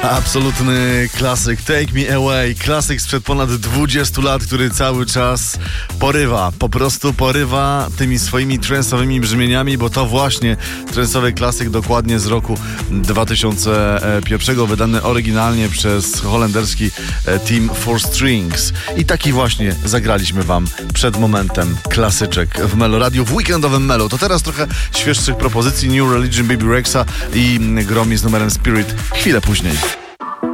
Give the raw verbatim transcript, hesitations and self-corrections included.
Absolutny klasyk, Take Me Away, klasyk sprzed ponad dwudziestu lat, który cały czas porywa, po prostu porywa tymi swoimi trance'owymi brzmieniami, bo to właśnie trance'owy klasyk dokładnie z roku dwa tysiące pierwszego, wydany oryginalnie przez holenderski Team Four Strings. I taki właśnie zagraliśmy wam przed momentem klasyczek w Melo Radio w weekendowym Melo. To teraz trochę świeższych propozycji: New Religion, Baby Rexa i Gromi z numerem Spirit chwilę później.